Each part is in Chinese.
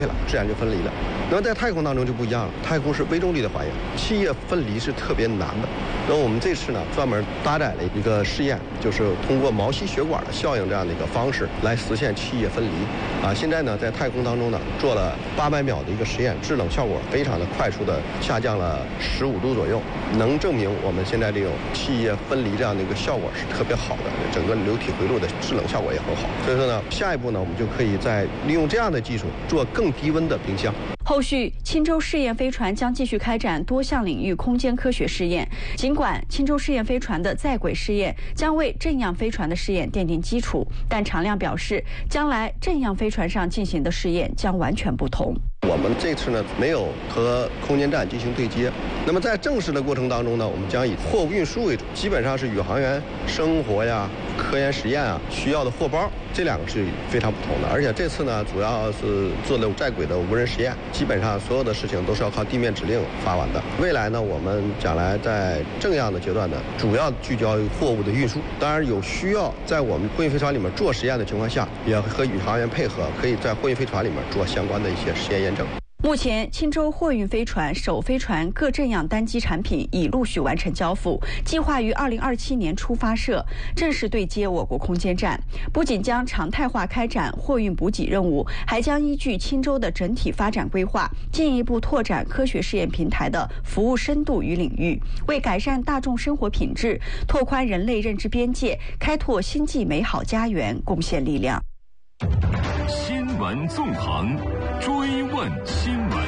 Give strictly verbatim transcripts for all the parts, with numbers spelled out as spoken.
自然就分离了。那么在太空当中就不一样了，太空是微重力的还原，气液分离是特别难的。那我们这次呢，专门搭载了一个试验，就是通过毛细血管的效应这样的一个方式来实现气液分离。啊，现在呢，在太空当中呢，做了八百秒的一个实验，制冷效果非常的快速的下降了十五度左右，能证明我们现在这种气液分离这样的一个效果是特别好的，整个流体回路的制冷效果也很好。所以说呢，下一步呢，我们就可以再利用这样的技术做更低温的冰箱。 后续，青州试验飞船将继续开展多项领域空间科学试验。尽管青州试验飞船的在轨试验将为正样飞船的试验奠定基础，但常亮表示，将来正样飞船上进行的试验将完全不同。 我们这次呢没有和空间站进行对接，那么在正式的过程当中呢，我们将以货物运输为主，基本上是宇航员生活呀、科研实验啊需要的货包，这两个是非常不同的。而且这次呢，主要是做了在轨的无人实验，基本上所有的事情都是要靠地面指令发完的。未来呢，我们将来在正样的阶段呢，主要聚焦于货物的运输。当然有需要在我们货运飞船里面做实验的情况下，也和宇航员配合，可以在货运飞船里面做相关的一些实验验证。 目前，青州货运飞船、首飞船各正样单机产品已陆续完成交付，计划于二零二七年初发射，正式对接我国空间站。不仅将常态化开展货运补给任务，还将依据青州的整体发展规划，进一步拓展科学试验平台的服务深度与领域，为改善大众生活品质、拓宽人类认知边界、开拓星际美好家园贡献力量。 新闻纵横，追问新闻。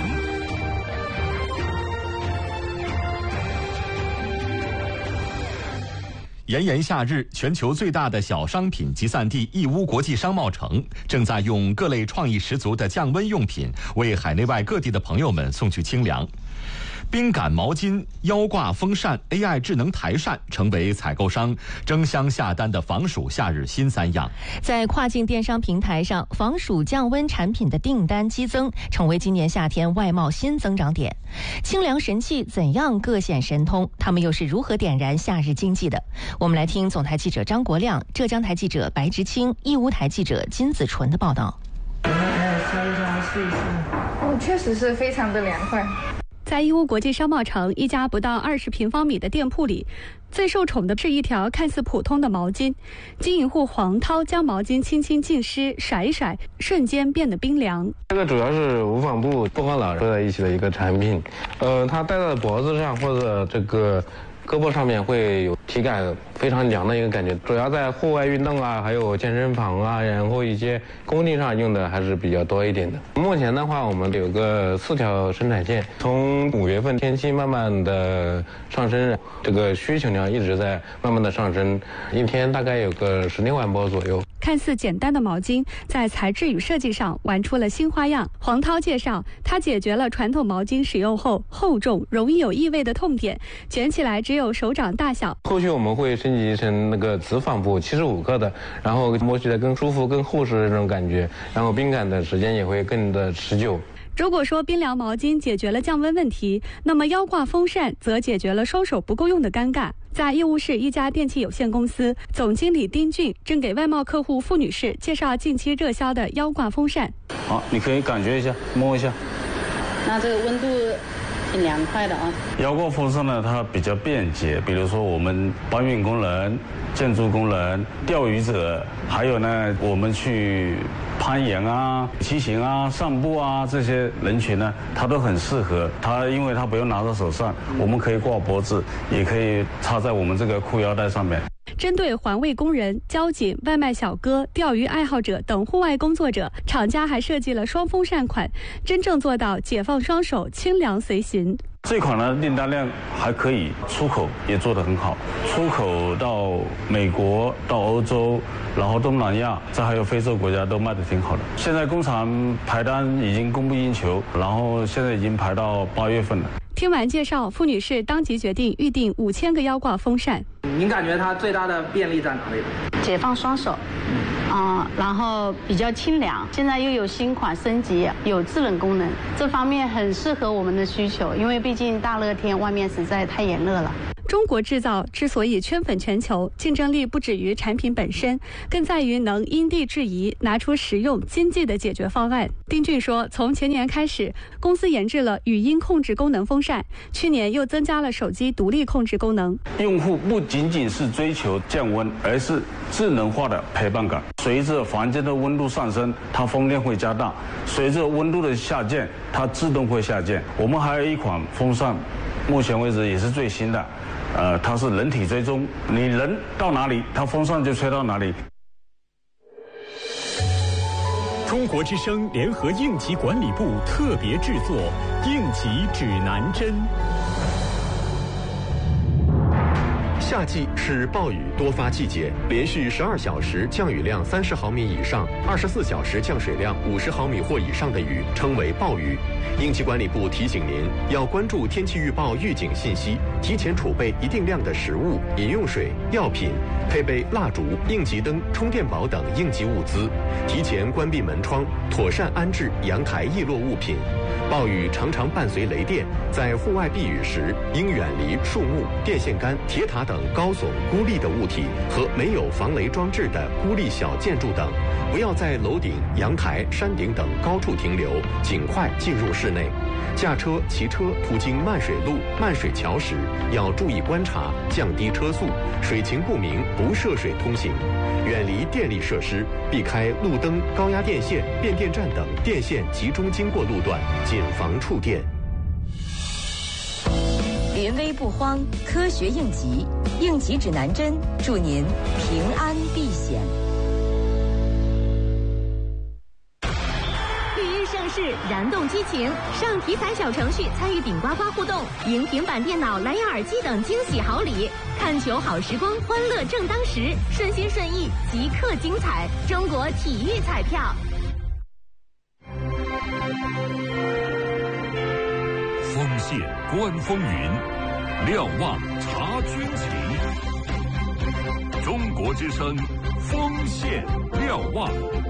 炎炎夏日，全球最大的小商品集散地义乌国际商贸城正在用各类创意十足的降温用品为海内外各地的朋友们送去清凉。冰感毛巾、腰挂风扇、A I 智能台扇成为采购商争相下单的防暑夏日新三样。 在跨境电商平台上，防暑降温产品的订单激增，成为今年夏天外贸新增长点。清凉神器怎样各显神通？他们又是如何点燃夏日经济的？我们来听总台记者张国亮、浙江台记者白直清、义乌台记者金子纯的报道。 哦，确实是非常的凉快。 在义乌国际商贸城一家不到二十平方米的店铺里，最受宠的是一条看似普通的毛巾。经营户黄涛将毛巾轻轻浸湿，甩一甩，瞬间变得冰凉。 这个主要是无纺布不和老合在一起的一个产品，呃，它戴在脖子上或者这个胳膊上面会有体感非常凉的一个感觉，主要在户外运动啊，还有健身房啊，然后一些工地上用的还是比较多一点的。目前的话，我们有个四条生产线，从五月份天气慢慢的上升，这个需求量一直在慢慢的上升，一天大概有个十六万包左右。 看似简单的毛巾，在材质与设计上玩出了新花样。黄涛介绍，他解决了传统毛巾使用后厚重、容易有异味的痛点，卷起来只有手掌大小。 后续我们会升级成那个磁纺布，七十五克的，然后摸起来更舒服、更厚实的那种感觉，然后冰感的时间也会更的持久。 如果说冰凉毛巾解决了降温问题，那么腰挂风扇则解决了双手不够用的尴尬。在义乌市一家电器有限公司，总经理丁俊正给外贸客户付女士介绍近期热销的腰挂风扇。 好，你可以感觉一下，摸一下。 那这个温度挺凉快的啊。 腰挂风扇呢，它比较便捷，比如说我们搬运工人、建筑工人、钓鱼者，还有呢，我们去攀岩啊、骑行啊、散步啊，这些人群呢，它都很适合。它因为它不用拿在手上，我们可以挂脖子，也可以插在我们这个裤腰带上面。 针对环卫工人、交警、外卖小哥、钓鱼爱好者等户外工作者，厂家还设计了双风扇款，真正做到解放双手，清凉随行。 这款呢订单量还可以，出口也做得很好，出口到美国、到欧洲，然后东南亚，这还有非洲国家都卖得挺好的。现在工厂排单已经供不应求，然后现在已经排到八月份了。 听完介绍，付女士当即决定预订五千个腰挂风扇。 您感觉它最大的便利在哪里？ 解放双手，嗯、呃，然后比较清凉。现在又有新款升级，有制冷功能，这方面很适合我们的需求。因为毕竟大热天外面实在太炎热了。 中国制造之所以圈粉全球，竞争力不止于产品本身，更在于能因地制宜，拿出实用经济的解决方案。丁俊说，从前年开始，公司研制了语音控制功能风扇，去年又增加了手机独立控制功能。 用户不仅仅是追求降温，而是智能化的陪伴感。随着房间的温度上升，它风量会加大；随着温度的下降，它自动会下降。我们还有一款风扇，目前为止也是最新的。呃，它是人体追踪，你人到哪里，它风扇就吹到哪里。 中国之声联合应急管理部特别制作《应急指南针》。 夏季是暴雨多发季节，连续十二小时降雨量三十毫米以上，二十四小时降水量五十毫米或以上的雨称为暴雨。应急管理部提醒您要关注天气预报预警信息，提前储备一定量的食物、饮用水、药品，配备蜡烛、应急灯、充电宝等应急物资，提前关闭门窗，妥善安置阳台易落物品。暴雨常常伴随雷电，在户外避雨时，应远离树木、电线杆、铁塔等高耸孤立的物体和没有防雷装置的孤立小建筑等，不要在楼顶、阳台、山顶等高处停留，尽快进入室内。驾车、骑车途经漫水路、漫水桥时，要注意观察，降低车速，水情不明不涉水通行，远离电力设施，避开路灯、高压电线、变电站等电线集中经过路段，谨防触电。 临危不慌，科学应急，应急指南针，祝您平安避险。 燃动激情，上体彩小程序参与顶呱呱互动，赢平板电脑、蓝牙耳机等惊喜好礼。看球好时光，欢乐正当时，顺心顺意，即刻精彩。中国体育彩票。 锋线观风云，瞭望察军情。中国之声，锋线瞭望。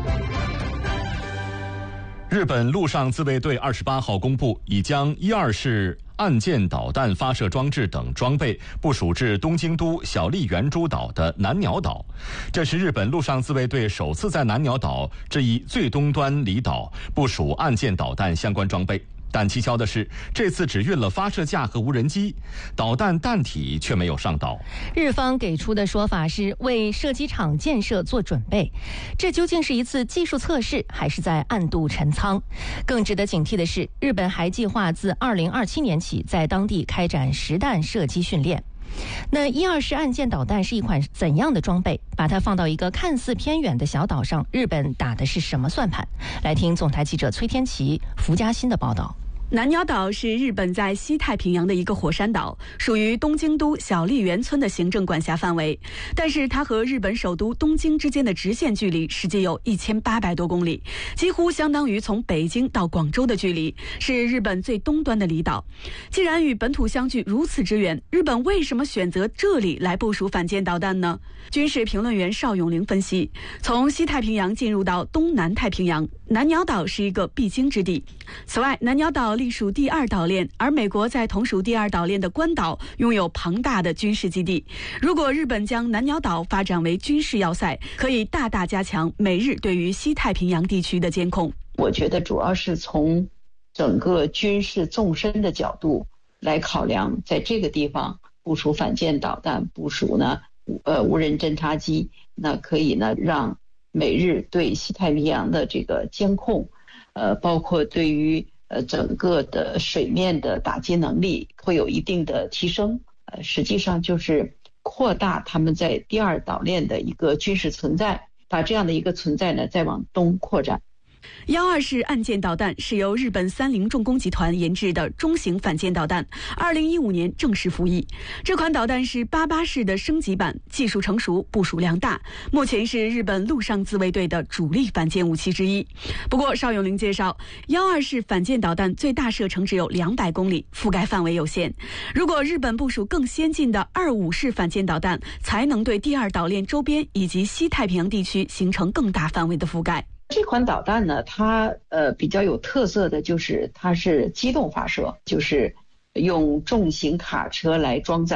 日本陆上自卫队二十八号公布，已将一二式岸舰导弹发射装置等装备部署至东京都小笠原诸岛的南鸟岛。这是日本陆上自卫队首次在南鸟岛这一最东端离岛部署岸舰导弹相关装备。但蹊跷的是，这次只运了发射架和无人机，导弹弹体却没有上岛。 日方给出的说法是为射击场建设做准备，这究竟是一次技术测试，还是在暗度陈仓？更值得警惕的是，日本还计划自二零二七年起在当地开展实弹射击训练。那一二式岸舰导弹是一款怎样的装备？把它放到一个看似偏远的小岛上，日本打的是什么算盘？来听总台记者崔天琪、福嘉欣的报道。 南鸟岛是日本在西太平洋的一个火山岛，属于东京都小笠原村的行政管辖范围。但是它和日本首都东京之间的直线距离实际有一千八百多公里，几乎相当于从北京到广州的距离，是日本最东端的离岛。既然与本土相距如此之远，日本为什么选择这里来部署反舰导弹呢？军事评论员邵永龄分析，从西太平洋进入到东南太平洋，南鸟岛是一个必经之地。此外，南鸟岛隶属第二岛链，而美国在同属第二岛链的关岛拥有庞大的军事基地。如果日本将南鸟岛发展为军事要塞，可以大大加强美日对于西太平洋地区的监控。 我觉得主要是从整个军事纵深的角度来考量，在这个地方部署反舰导弹，部署呢呃无人侦察机，那可以呢让美日对西太平洋的这个监控，呃，包括对于呃整个的水面的打击能力会有一定的提升。呃，实际上就是扩大他们在第二岛链的一个军事存在，把这样的一个存在呢再往东扩展。 幺二式岸舰导弹是由日本三菱重工集团研制的中型反舰导弹，二零一五年正式服役。这款导弹是八八式的升级版，技术成熟，部署量大，目前是日本陆上自卫队的主力反舰武器之一。不过邵永龄介绍，幺二式反舰导弹最大射程只有两百公里，覆盖范围有限。如果日本部署更先进的二五式反舰导弹，才能对第二岛链周边以及西太平洋地区形成更大范围的覆盖。 这款导弹呢，它呃比较有特色的就是它是机动发射，就是用重型卡车来装载，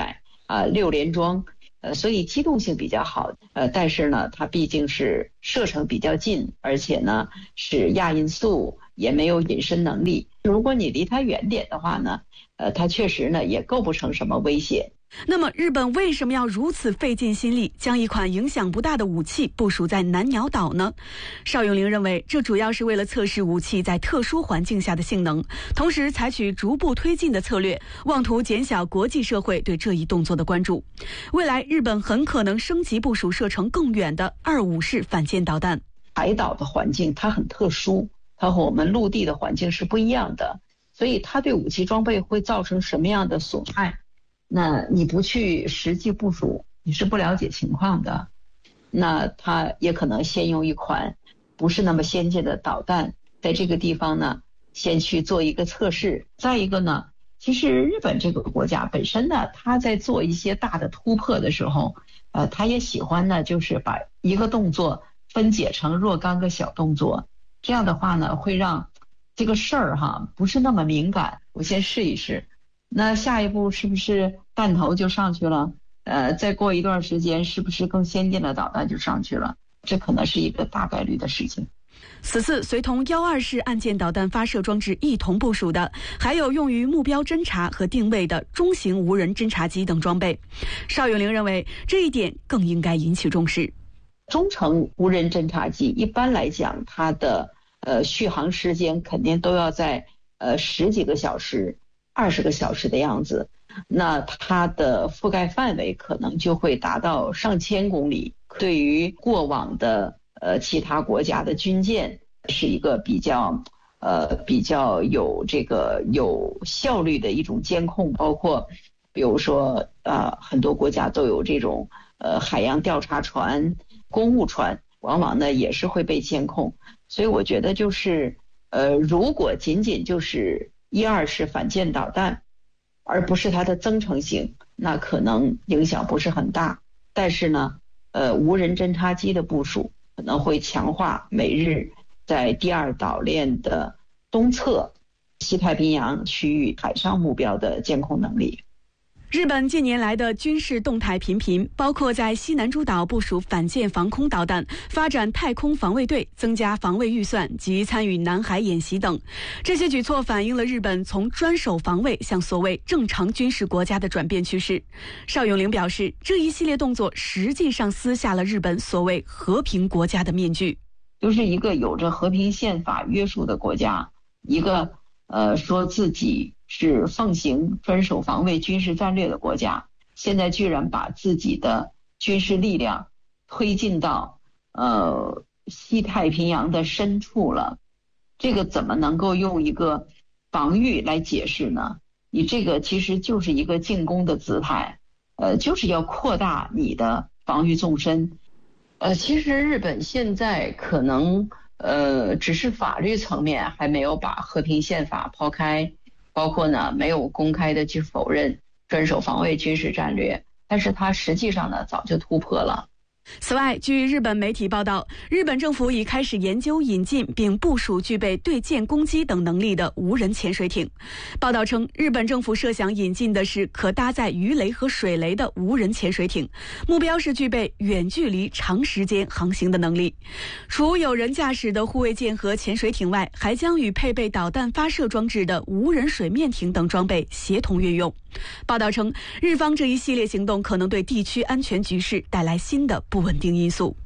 啊、呃、六连装，呃，所以机动性比较好。呃，但是呢，它毕竟是射程比较近，而且呢是亚音速，也没有隐身能力。如果你离它远点的话呢，呃，它确实呢也构不成什么威胁。 那么日本为什么要如此费尽心力将一款影响不大的武器部署在南鸟岛呢？邵永龄认为，这主要是为了测试武器在特殊环境下的性能，同时采取逐步推进的策略，妄图减小国际社会对这一动作的关注。未来日本很可能升级部署射程更远的二五式反舰导弹。 海岛的环境它很特殊，它和我们陆地的环境是不一样的，所以它对武器装备会造成什么样的损害，那你不去实际部署，你是不了解情况的。那它也可能先用一款不是那么先进的导弹，在这个地方呢，先去做一个测试。再一个呢，其实日本这个国家本身呢，它在做一些大的突破的时候，呃，它也喜欢呢，就是把一个动作分解成若干个小动作，这样的话呢，会让这个事儿哈不是那么敏感。我先试一试。那下一步是不是弹头就上去了？呃，再过一段时间，是不是更先进的导弹就上去了？这可能是一个大概率的事情。 此次随同幺二式岸舰导弹发射装置一同部署的，还有用于目标侦察和定位的中型无人侦察机等装备。邵永龄认为，这一点更应该引起重视。 中程无人侦察机一般来讲，它的呃续航时间肯定都要在呃十几个小时。二十个小时的样子，那它的覆盖范围可能就会达到上千公里。对于过往的呃其他国家的军舰，是一个比较呃比较有这个有效率的一种监控，包括比如说呃很多国家都有这种呃海洋调查船、公务船，往往呢也是会被监控。所以我觉得就是呃如果仅仅就是一二式反舰导弹，而不是它的增程性，那可能影响不是很大。但是呢，呃，无人侦察机的部署可能会强化美日在第二岛链的东侧西太平洋区域海上目标的监控能力。 日本近年来的军事动态频频，包括在西南诸岛部署反舰防空导弹、发展太空防卫队、增加防卫预算及参与南海演习等。这些举措反映了日本从专守防卫向所谓正常军事国家的转变趋势。邵永龄表示，这一系列动作实际上撕下了日本所谓和平国家的面具， 就是一个有着和平宪法约束的国家，一个呃说自己是奉行专守防卫军事战略的国家，现在居然把自己的军事力量推进到呃西太平洋的深处了，这个怎么能够用一个防御来解释呢？你这个其实就是一个进攻的姿态，呃，就是要扩大你的防御纵深。呃，其实日本现在可能呃只是法律层面还没有把和平宪法抛开。包括呢，没有公开的去否认专守防卫军事战略，但是它实际上呢，早就突破了。 此外，据日本媒体报道，日本政府已开始研究引进并部署具备对舰攻击等能力的无人潜水艇。报道称，日本政府设想引进的是可搭载鱼雷和水雷的无人潜水艇，目标是具备远距离、长时间航行的能力。除有人驾驶的护卫舰和潜水艇外，还将与配备导弹发射装置的无人水面艇等装备协同运用。报道称，日方这一系列行动可能对地区安全局势带来新的不稳定因素。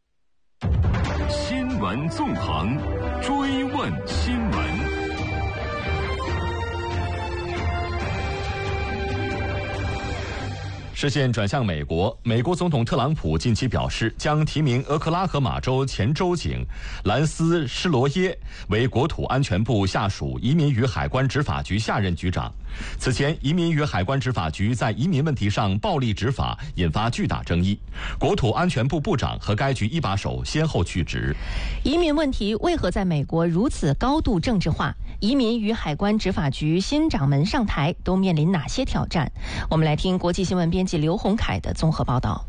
新闻纵横，追问新闻。 视线转向美国，美国总统特朗普近期表示，将提名俄克拉荷马州前州警兰斯·施罗耶为国土安全部下属移民与海关执法局下任局长。此前，移民与海关执法局在移民问题上暴力执法，引发巨大争议。国土安全部部长和该局一把手先后去职。 移民问题为何在美国如此高度政治化？移民与海关执法局新掌门上台，都面临哪些挑战？我们来听国际新闻编辑刘洪凯的综合报道。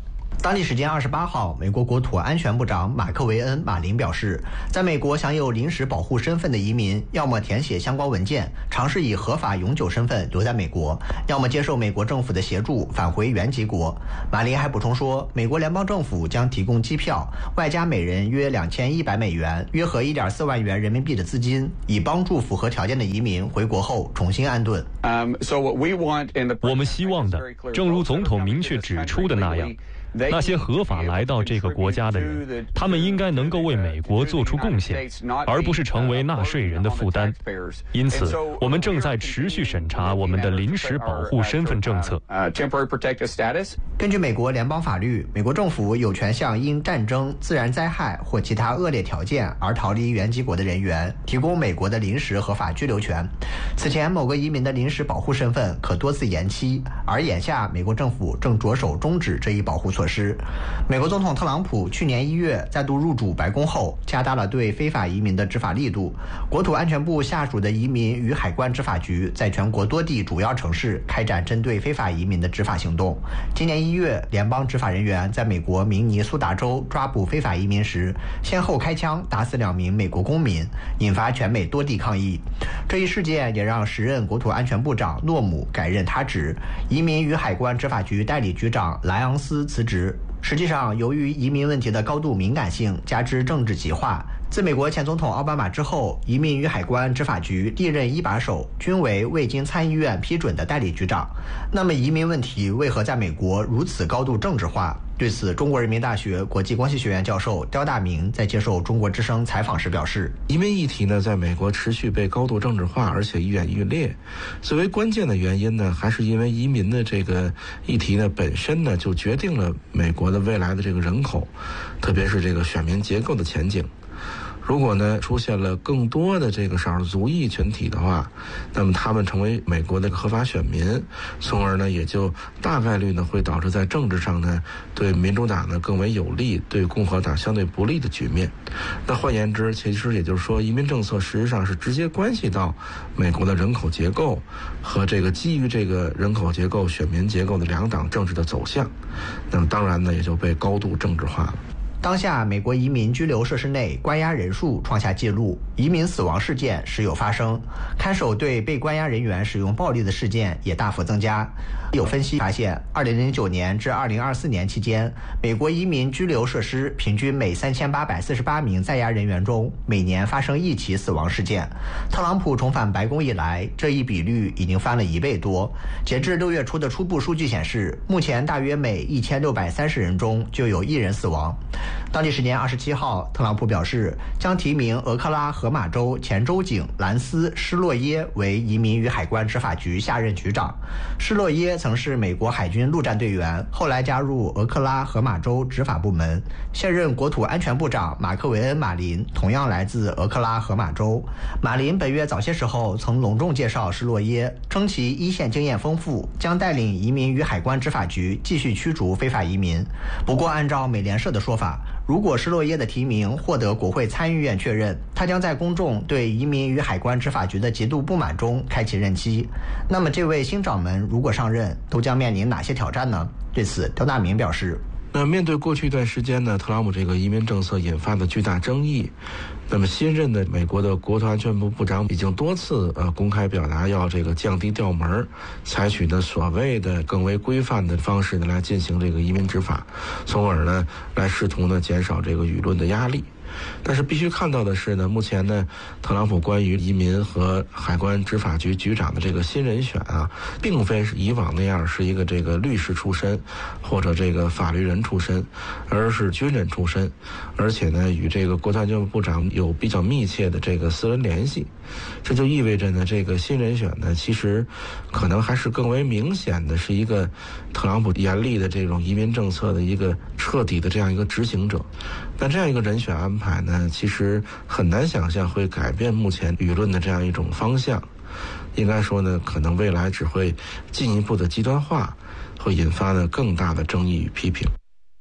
当地时间二十八号，美国国土安全部长马克维恩·马林表示，在美国享有临时保护身份的移民，要么填写相关文件，尝试以合法永久身份留在美国，要么接受美国政府的协助返回原籍国。马林还补充说，美国联邦政府将提供机票，外加每人约两千一百美元，约合一点四万元人民币的资金，以帮助符合条件的移民回国后重新安顿。 我们希望的，正如总统明确指出的那样，那些合法来到这个国家的人，他们应该能够为美国做出贡献，而不是成为纳税人的负担。因此，我们正在持续审查我们的临时保护身份政策。 根据美国联邦法律，美国政府有权向因战争、自然灾害或其他恶劣条件而逃离原籍国的人员提供美国的临时合法居留权。此前，某个移民的临时保护身份可多次延期，而眼下美国政府正着手终止这一保护措施。美国总统特朗普去年一月再度入主白宫后，加大了对非法移民的执法力度。国土安全部下属的移民与海关执法局在全国多地主要城市开展针对非法移民的执法行动。今年一月，联邦执法人员在美国明尼苏达州抓捕非法移民时，先后开枪打死两名美国公民，引发全美多地抗议。这一事件也让时任国土安全部长诺姆改任他职，移民与海关执法局代理局长莱昂斯辞职。实际上，由于移民问题的高度敏感性加之政治极化，自美国前总统奥巴马之后，移民与海关执法局历任一把手均为未经参议院批准的代理局长。那么，移民问题为何在美国如此高度政治化？对此，中国人民大学国际关系学院教授刁大明在接受中国之声采访时表示， 移民议题呢，在美国持续被高度政治化，而且愈演愈烈。最为关键的原因呢，还是因为移民的这个议题呢本身呢，就决定了美国的未来的这个人口，特别是这个选民结构的前景。如果呢出现了更多的这个少数族裔群体的话，那么他们成为美国的合法选民，从而呢也就大概率呢会导致在政治上呢对民主党呢更为有利，对共和党相对不利的局面。那换言之，其实也就是说，移民政策实际上是直接关系到美国的人口结构和这个基于这个人口结构、选民结构的两党政治的走向。那么当然呢也就被高度政治化了。 当下，美国移民拘留设施内关押人数创下纪录，移民死亡事件时有发生，看守对被关押人员使用暴力的事件也大幅增加。有分析发现，二零零九年至二零二四年期间，美国移民拘留设施平均每三千八百四十八名在押人员中，每年发生一起死亡事件。特朗普重返白宫以来，这一比率已经翻了一倍多。截至六月初的初步数据显示，目前大约每一千六百三十人中就有一人死亡。当地时间二十七号，特朗普表示将提名俄克拉荷马州前州警兰斯·施洛耶为移民与海关执法局下任局长。施洛耶曾是美国海军陆战队员，后来加入俄克拉荷马州执法部门。现任国土安全部长马克维恩·马林同样来自俄克拉荷马州。马林本月早些时候曾隆重介绍施洛耶，称其一线经验丰富，将带领移民与海关执法局继续驱逐非法移民。不过，按照美联社的说法，如果施洛耶的提名获得国会参议院确认，他将在公众对移民与海关执法局的极度不满中开启任期。那么，这位新掌门如果上任，都将面临哪些挑战呢？对此，刁大明表示， 那面对过去一段时间呢，特朗普这个移民政策引发的巨大争议，那么新任的美国的国土安全部部长已经多次呃公开表达要这个降低调门，采取的所谓的更为规范的方式呢来进行这个移民执法，从而呢来试图呢减少这个舆论的压力。但是必须看到的是呢，目前呢，特朗普关于移民和海关执法局局长的这个新人选啊，并非是以往那样是一个这个律师出身或者这个法律人出身，而是军人出身，而且呢，与这个国土安全部部长有比较密切的这个私人联系。这就意味着呢，这个新人选呢，其实可能还是更为明显的是一个特朗普严厉的这种移民政策的一个彻底的这样一个执行者。但这样一个人选安排呢，其实很难想象会改变目前舆论的这样一种方向。应该说呢，可能未来只会进一步的极端化，会引发呢更大的争议与批评。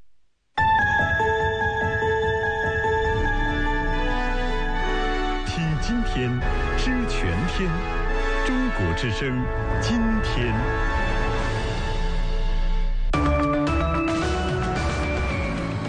听今天，知全天，中国之声，今天。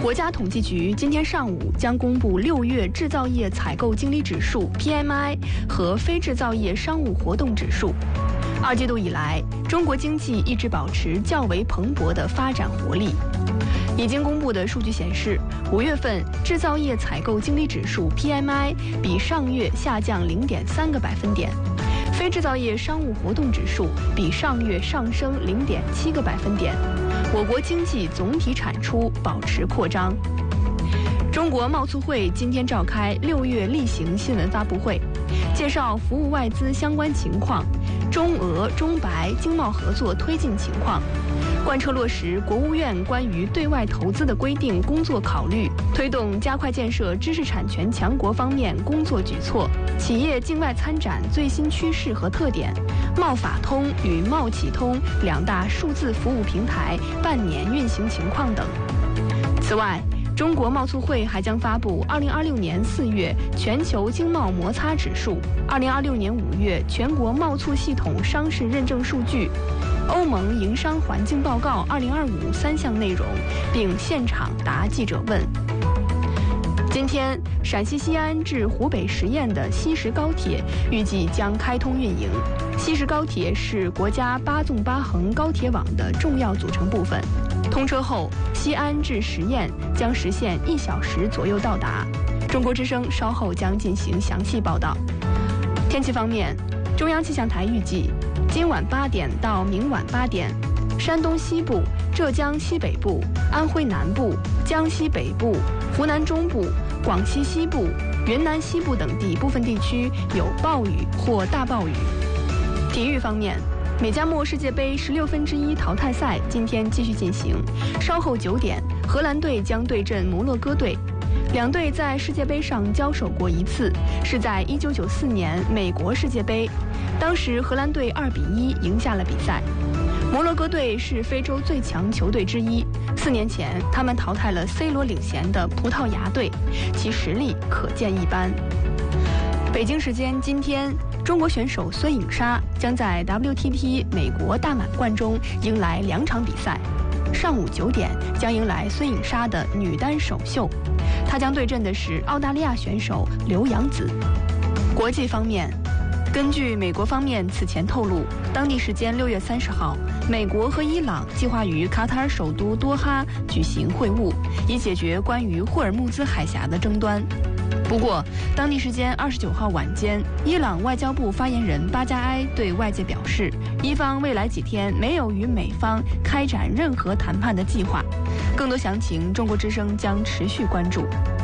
国家统计局今天上午将公布六月制造业采购经理指数 P M I 和非制造业商务活动指数。二季度以来，中国经济一直保持较为蓬勃的发展活力。已经公布的数据显示，五月份制造业采购经理指数 P M I 比上月下降零点三个百分点，非制造业商务活动指数比上月上升零点七个百分点。我国经济总体产出保持扩张。中国贸促会今天召开六月例行新闻发布会，介绍服务外资相关情况、中俄、中白经贸合作推进情况，贯彻落实国务院关于对外投资的规定工作考虑，推动加快建设知识产权强国方面工作举措，企业境外参展最新趋势和特点，贸法通与贸企通两大数字服务平台半年运行情况等。此外，中国贸促会还将发布二零二六年四月全球经贸摩擦指数、二零二六年五月全国贸促系统商事认证数据、欧盟营商环境报告二零二五三项内容，并现场答记者问。今天，陕西西安至湖北十堰的西石高铁预计将开通运营。西石高铁是国家八纵八横高铁网的重要组成部分。通车后，西安至十堰将实现一小时左右到达。中国之声稍后将进行详细报道。天气方面，中央气象台预计，今晚八点到明晚八点，山东西部、浙江西北部、安徽南部、江西北部、湖南中部、广西西部、云南西部等地部分地区有暴雨或大暴雨。体育方面，美加墨世界杯十六分之一淘汰赛今天继续进行，稍后九点，荷兰队将对阵摩洛哥队。两队在世界杯上交手过一次，是在一九九四年美国世界杯，当时荷兰队二比一赢下了比赛。摩洛哥队是非洲最强球队之一，四年前他们淘汰了 C 罗领衔的葡萄牙队，其实力可见一斑。北京时间今天，中国选手孙颖莎将在 W T T 美国大满贯中迎来两场比赛。上午九点将迎来孙颖莎的女单首秀，她将对阵的是澳大利亚选手刘洋子。国际方面，根据美国方面此前透露，当地时间六月三十号，美国和伊朗计划于卡塔尔首都多哈举行会晤，以解决关于霍尔木兹海峡的争端。不过，当地时间二十九号晚间，伊朗外交部发言人巴加埃对外界表示，伊方未来几天没有与美方开展任何谈判的计划。更多详情，中国之声将持续关注。